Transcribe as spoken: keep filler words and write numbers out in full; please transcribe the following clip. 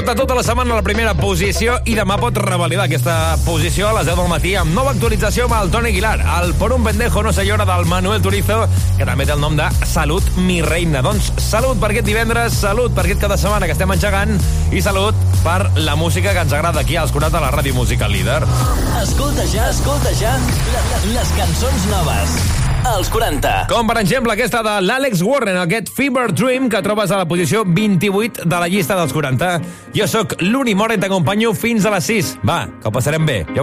porta tota la setmana a la primera posició i demà pot revalidar aquesta posició a les deu del matí amb nova actualització amb el Toni Aguilar. El Por un pendejo no se llora del Manuel Turizo, que també té el nom de Salut, mi reina. Doncs salut per aquest divendres, salut per aquest cada setmana que estem engegant i salut per la música que ens agrada aquí als quaranta de la Ràdio Musical Líder. Escolta ja, escolta ja les cançons noves als quaranta. Com per exemple aquesta de l'Àlex Warren, aquest Fever Dream, que trobes a la posició vint-i-vuit de la llista dels quaranta. Jo sóc l'Uni Mora i t'acompanyo fins a les sis. Va, que ho passarem bé. Ja